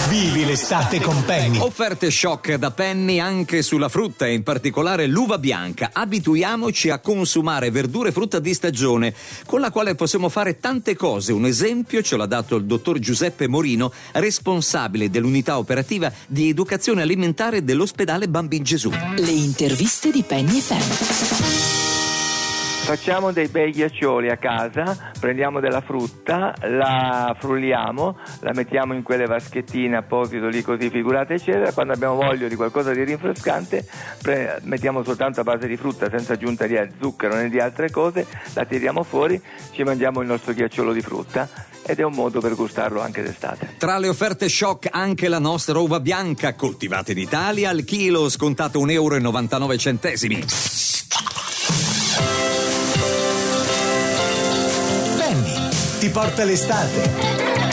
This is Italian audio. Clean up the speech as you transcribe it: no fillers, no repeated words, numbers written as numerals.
Vivi l'estate con Penny. Offerte shock da Penny anche sulla frutta e in particolare l'uva bianca. Abituiamoci a consumare verdura e frutta di stagione, con la quale possiamo fare tante cose. Un esempio ce l'ha dato il dottor Giuseppe Morino, responsabile dell'unità operativa di educazione alimentare dell'ospedale Bambin Gesù. Le interviste di Penny FM. Facciamo dei bei ghiaccioli a casa, prendiamo della frutta, la frulliamo, la mettiamo in quelle vaschettine apposito lì così figurate eccetera. Quando abbiamo voglia di qualcosa di rinfrescante mettiamo soltanto a base di frutta senza aggiunta di zucchero né di altre cose, la tiriamo fuori, ci mangiamo il nostro ghiacciolo di frutta ed è un modo per gustarlo anche d'estate. Tra le offerte shock anche la nostra uva bianca coltivata in Italia, al chilo scontato €1,99. Penny ti porta l'estate.